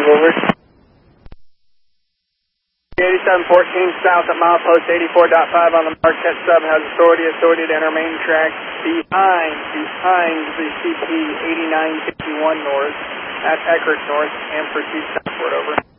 over. 8714 south at milepost 84.5 on the Marquette sub has authority to enter main track behind the CP 8951 north at Eckerd north and proceed southward, over.